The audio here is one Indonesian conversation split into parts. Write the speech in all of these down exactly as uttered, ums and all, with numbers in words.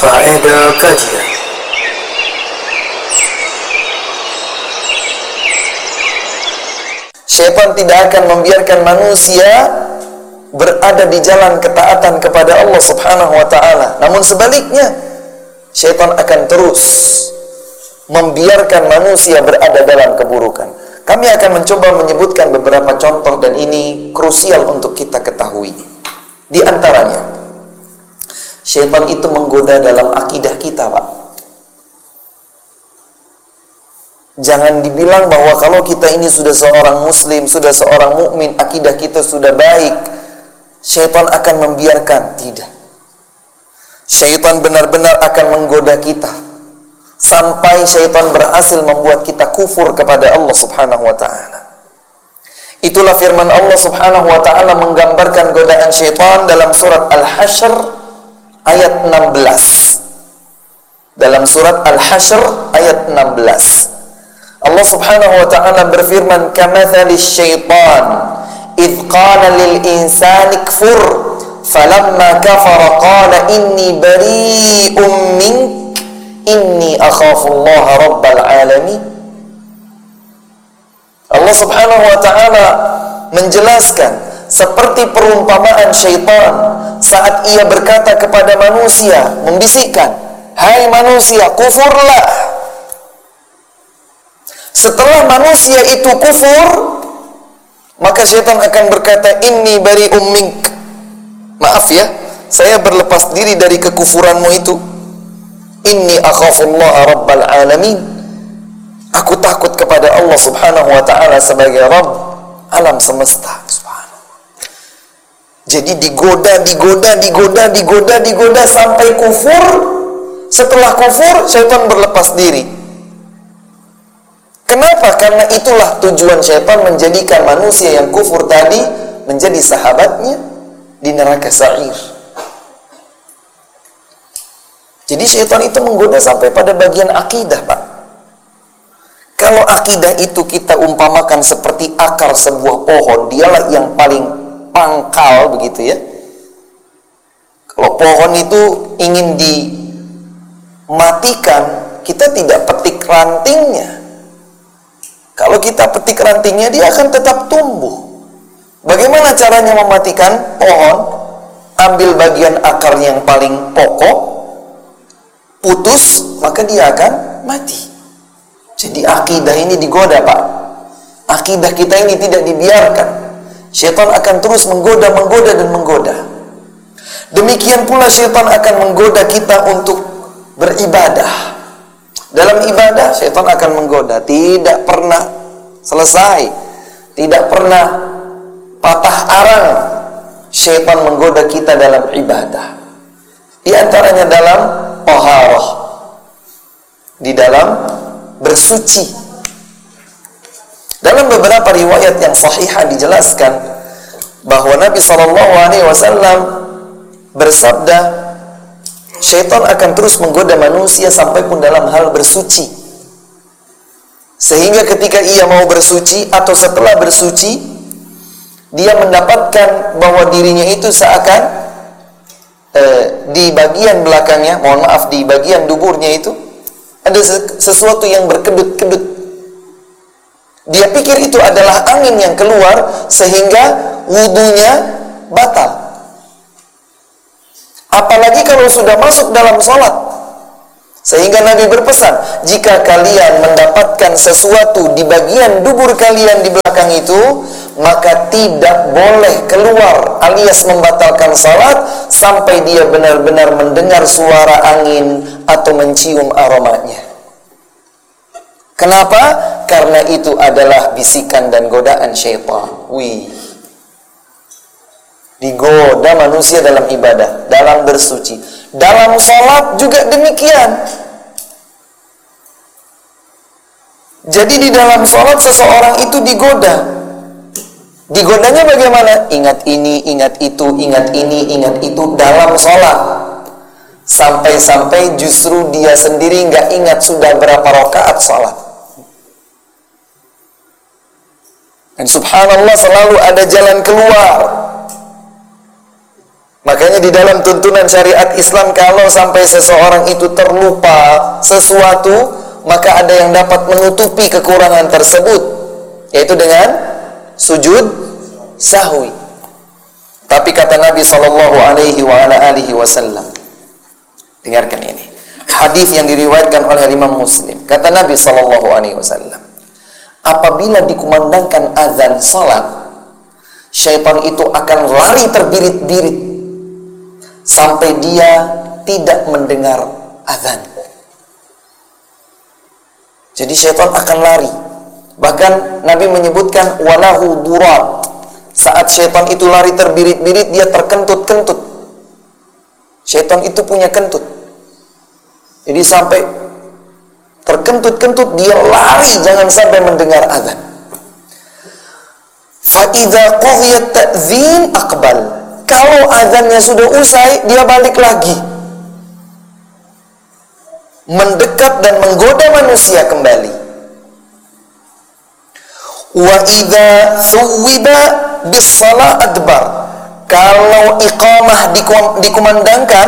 Faedah kajian. Syaitan tidak akan membiarkan manusia berada di jalan ketaatan kepada Allah Subhanahu wa ta'ala. Namun sebaliknya, syaitan akan terus membiarkan manusia berada dalam keburukan. Kami akan mencoba menyebutkan beberapa contoh, dan ini krusial untuk kita ketahui. Di antaranya, syaitan itu menggoda dalam akidah kita, Pak. Jangan dibilang bahwa kalau kita ini sudah seorang muslim, sudah seorang mukmin, akidah kita sudah baik, syaitan akan membiarkan. Tidak. Syaitan benar-benar akan menggoda kita sampai syaitan berhasil membuat kita kufur kepada Allah Subhanahu wa ta'ala. Itulah firman Allah Subhanahu wa ta'ala menggambarkan godaan syaitan dalam surat Al-Hasyr ayat enam belas. Dalam surat Al-Hasyr ayat enam belas, Allah Subhanahu wa ta'ala berfirman, "Kamathalis syaitan idh qala lil insani kfur falamma kafara qala inni bari'um mink inni akhafullaha rabbal alamin." Allah Subhanahu wa ta'ala menjelaskan seperti perumpamaan syaitan saat ia berkata kepada manusia, membisikkan, "Hai manusia, kufurlah." Setelah manusia itu kufur, maka syaitan akan berkata, "Inni bari'um mink." Maaf ya, saya berlepas diri dari kekufuranmu itu. Inni akhafullaha rabbal alamin. Aku takut kepada Allah Subhanahu wa ta'ala sebagai Rabb alam semesta. Subhanallah. Jadi digoda, digoda, digoda, digoda, digoda sampai kufur. Setelah kufur, syaitan berlepas diri. Kenapa? Karena itulah tujuan syaitan, menjadikan manusia yang kufur tadi menjadi sahabatnya di neraka sa'ir. Jadi syaitan itu menggoda sampai pada bagian akidah, Pak. Kalau akidah itu kita umpamakan seperti akar sebuah pohon, dialah yang paling pangkal, begitu ya. Kalau pohon itu ingin dimatikan, kita tidak petik rantingnya. Kalau kita petik rantingnya, dia akan tetap tumbuh. Bagaimana caranya mematikan pohon? Ambil bagian akar yang paling pokok, putus, maka dia akan mati. Jadi akidah ini digoda, Pak. Akidah kita ini tidak dibiarkan. Syaitan akan terus menggoda, menggoda, dan menggoda. Demikian pula syaitan akan menggoda kita untuk beribadah. Dalam ibadah, syaitan akan menggoda. Tidak pernah selesai. Tidak pernah patah arang. Syaitan menggoda kita dalam ibadah. Di antaranya dalam taharah. Di dalam bersuci. Dalam beberapa riwayat yang sahihah dijelaskan bahwa Nabi shallallahu alaihi wasallam bersabda, syaitan akan terus menggoda manusia sampai pun dalam hal bersuci. Sehingga ketika ia mau bersuci atau setelah bersuci, dia mendapatkan bahwa dirinya itu seakan eh, di bagian belakangnya, mohon maaf, di bagian duburnya itu ada sesuatu yang berkedut-kedut. Dia pikir itu adalah angin yang keluar sehingga wudunya batal. Apalagi kalau sudah masuk dalam sholat. Sehingga Nabi berpesan, jika kalian mendapatkan sesuatu di bagian dubur kalian di belakang itu, maka tidak boleh keluar alias membatalkan sholat sampai dia benar-benar mendengar suara angin atau mencium aromanya. Kenapa? Karena itu adalah bisikan dan godaan syaitan. Wih. Digoda manusia dalam ibadah, dalam bersuci. Dalam sholat juga demikian. Jadi di dalam sholat seseorang itu digoda. Digodanya bagaimana? Ingat ini, ingat itu, ingat ini, ingat itu dalam sholat. Sampai-sampai justru dia sendiri nggak ingat sudah berapa rakaat sholat. Dan subhanallah selalu ada jalan keluar. Makanya di dalam tuntunan syariat Islam, kalau sampai seseorang itu terlupa sesuatu, maka ada yang dapat menutupi kekurangan tersebut, yaitu dengan sujud sahwi. Tapi kata Nabi sallallahu alaihi wa ala alihi wasallam, dengarkan ini, hadis yang diriwayatkan oleh Imam Muslim. Kata Nabi sallallahu alaihi wasallam, apabila dikumandangkan azan salat, syaitan itu akan lari terbirit-birit sampai dia tidak mendengar azan. Jadi syaitan akan lari. Bahkan Nabi menyebutkan walahu durat. Saat syaitan itu lari terbirit-birit, dia terkentut-kentut. Syaitan itu punya kentut. Jadi sampai terkentut-kentut, dia lari jangan sampai mendengar azan. Fa idza qudiyat ta'dzin aqbal. Kalau azannya sudah usai, dia balik lagi, mendekat dan menggoda manusia kembali. Wa idza thuwiba bis shalah adbar. Kalau iqamah dikumandangkan,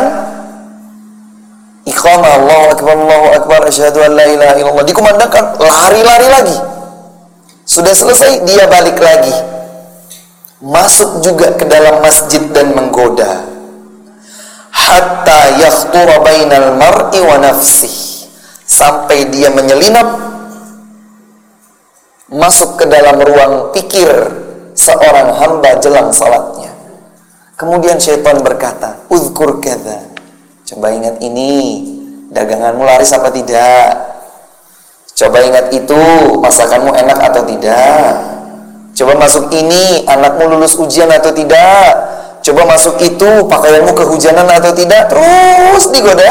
iqamah Allahu akbar Allahu akbar asyhadu an la ilaha illallah, dikumandangkan, lari-lari lagi. Sudah selesai, dia balik lagi, masuk juga ke dalam masjid dan menggoda. Hatta yakhtura bainal mar'i wa nafsih, sampai dia menyelinap masuk ke dalam ruang pikir seorang hamba jelang salatnya. Kemudian syaitan berkata, uzkur kadza, coba ingat ini, daganganmu laris apa tidak? Coba ingat itu, masakanmu enak atau tidak? Coba masuk ini, anakmu lulus ujian atau tidak? Coba masuk itu, pakaianmu kehujanan atau tidak? Terus digoda.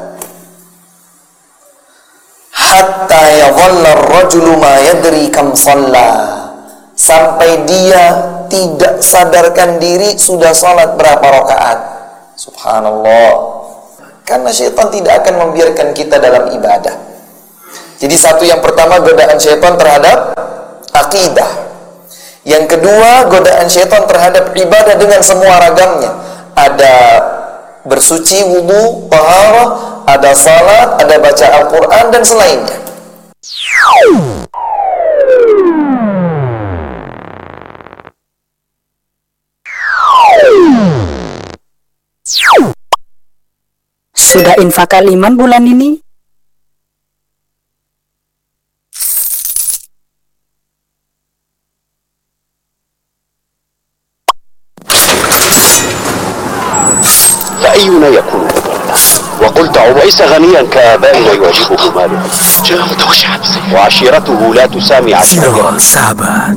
Hatta yadhalla ar-rajulu ma yadri kam shalla, sampai dia tidak sadarkan diri sudah salat berapa rakaat. Subhanallah. Karena syaitan tidak akan membiarkan kita dalam ibadah. Jadi satu, yang pertama, godaan syaitan terhadap akidah. Yang kedua, godaan syaitan terhadap ibadah dengan semua ragamnya. Ada bersuci, wudu, taharah, ada salat, ada baca Al-Quran, dan selainnya. Sudah infak kaliman bulan ini? فأينا يكون وقلت عويس غنيا كآبائي ويعجبه ماله وعشيرته لا تسامي عشيرته.